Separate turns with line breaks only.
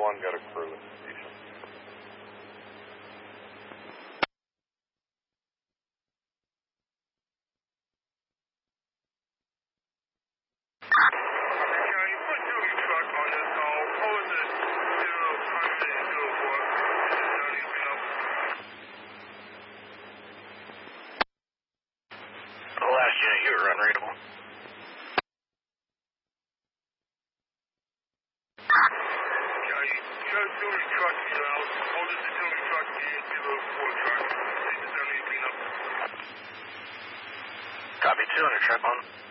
1, got a crew at the station.
Charlie, put Joey truck on this call. Hold the 0 Charlie, cleanup.
The last unit, you were unreadable.
Charlie, Joey truck out. Hold the Joey truck in 04 truck. Take the 70 cleanup.
Copy 200, trap on.